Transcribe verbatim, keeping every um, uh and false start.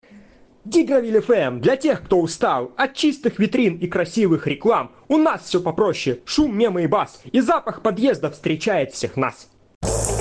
Дигровиль эф эм для тех, кто устал от чистых витрин и красивых реклам. У нас все попроще. Шум, мемы и бас. И запах подъезда встречает всех нас.